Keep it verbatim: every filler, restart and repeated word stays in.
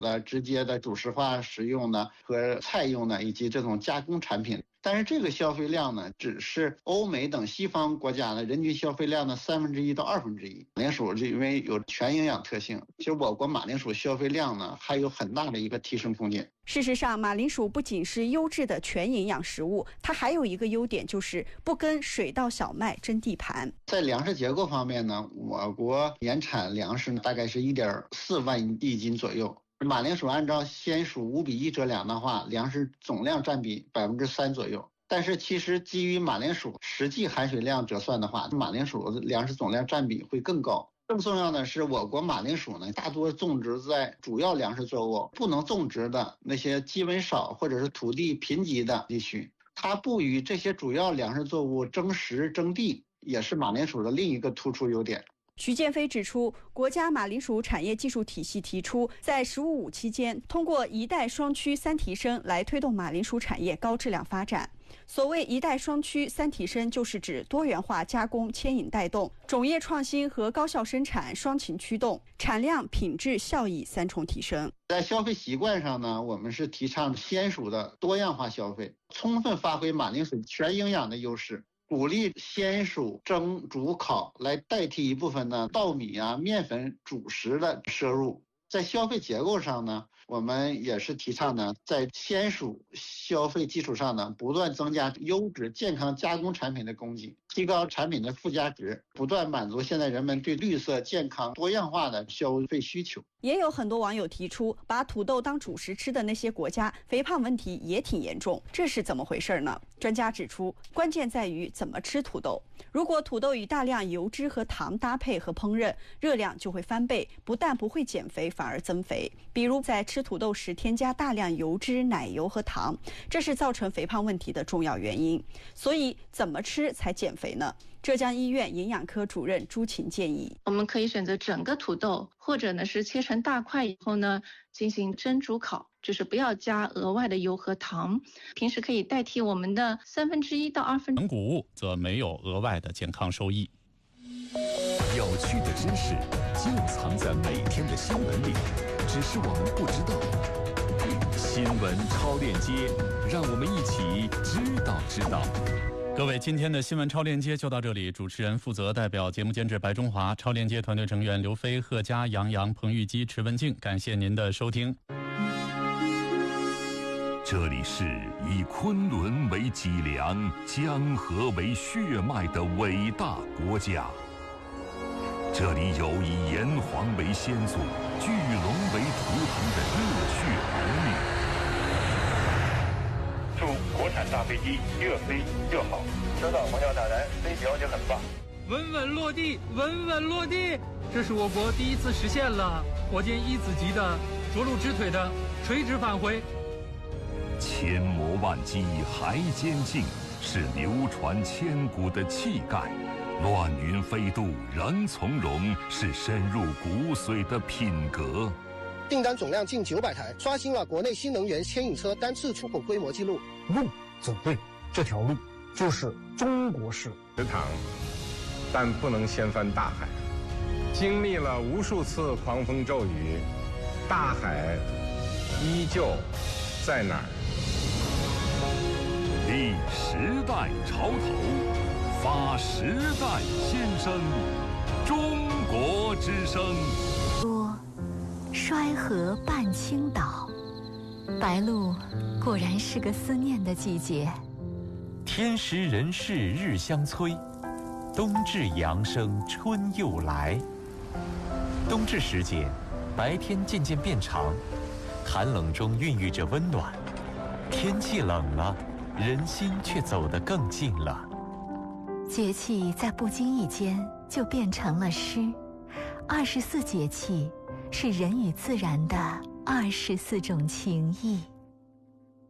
的直接的主食化食用呢和菜用呢，以及这种加工产品。但是这个消费量呢，只是欧美等西方国家的人均消费量的三分之一到二分之一。马铃薯因为有全营养特性，其实我国马铃薯消费量呢还有很大的一个提升空间。 事实上，马铃薯不仅是优质的全营养食物，它还有一个优点，就是不跟水稻、小麦争地盘。 在粮食结构方面呢，我国年产粮食大概是一点四万亿斤左右。马铃薯按照鲜属五比一折粮的话，粮食总量占比百分之三左右。但是其实基于马铃薯实际含水量折算的话，马铃薯粮食总量占比会更高。更重要的是，我国马铃薯呢，大多种植在主要粮食作物不能种植的那些基温少或者是土地贫瘠的地区，它不与这些主要粮食作物争食争地，也是马铃薯的另一个突出优点。 徐建飞指出，国家马铃薯产业技术体系提出，在“十五五”期间，通过一带双趋三提升来推动马铃薯产业高质量发展。所谓一带双趋三提升，就是指多元化加工牵引带动，种业创新和高效生产双擎驱动，产量、品质、效益三重提升。 在消费习惯上呢，我们是提倡鲜薯的多样化消费，充分发挥马铃薯全营养的优势，鼓励鲜薯蒸、煮、烤来代替一部分呢稻米啊、面粉主食的摄入。在消费结构上呢，我们也是提倡呢，在鲜薯消费基础上呢，不断增加优质健康加工产品的供给，提高产品的附加值，不断满足现在人们对绿色、健康、多样化的消费需求。 也有很多网友提出，把土豆当主食吃的那些国家，肥胖问题也挺严重，这是怎么回事呢？专家指出，关键在于怎么吃土豆。如果土豆与大量油脂和糖搭配和烹饪，热量就会翻倍，不但不会减肥，反而增肥。比如在吃土豆时添加大量油脂、奶油和糖，这是造成肥胖问题的重要原因。所以怎么吃才减肥呢？浙江医院营养科主任朱琴建议， 我们可以选择整个土豆，或者呢是切成大块以后呢进行蒸煮烤，就是不要加额外的油和糖。平时可以代替我们的三分之一到二分之一。 谷物则没有额外的健康收益。 有趣的知识就藏在每天的新闻里，只是我们不知道。新闻超链接，让我们一起知道知道。 各位，今天的新闻超链接就到这里。主持人负责代表节目监制白中华，超链接团队成员刘飞、贺佳、杨洋、彭玉基、池文静，感谢您的收听。 这里是以昆仑为脊梁、江河为血脉的伟大国家，这里有以炎黄为先祖、巨龙为图腾的热血儿女。 祝国产大飞机越飞越好！收到，黄教塔台，飞行就很棒。 稳稳落地，稳稳落地，这是我国第一次实现了火箭一子级的着陆直腿的垂直返回。 千磨万击还坚劲，是流传千古的气概；乱云飞渡仍从容，是深入骨髓的品格。 订单总量近九百台，刷新了国内新能源牵引车单次出口规模记录。 路走对，这条路就是中国式池塘，但不能掀翻大海。经历了无数次狂风骤雨，大海依旧在哪儿？ 立时代潮头，发时代先声，中国之声。 说衰河半倾倒，白露果然是个思念的季节。 天时人事日相催，冬至阳生春又来。冬至时节，白天渐渐变长，寒冷中孕育着温暖。天气冷了，人心却走得更近了。 节气在不经意间就变成了诗。二十四节气是人与自然的二十四种情谊。